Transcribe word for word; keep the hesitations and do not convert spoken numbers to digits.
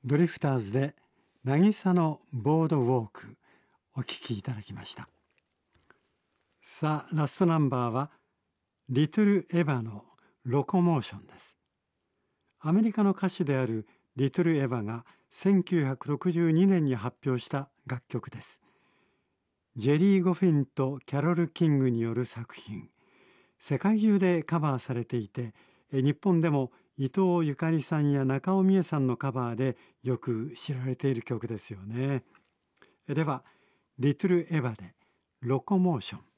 ドリフターズで渚のボードウォークお聴きいただきました。さあラストナンバーはリトルエヴァのロコモーションです。アメリカの歌手であるリトルエヴァがせんきゅうひゃくろくじゅうにねんに発表した楽曲です。ジェリー・ゴフィンとキャロル・キングによる作品、世界中でカバーされていて、日本でも伊藤ゆかりさんや中尾美恵さんのカバーでよく知られている曲ですよね。ではリトルエヴァでロコモーション。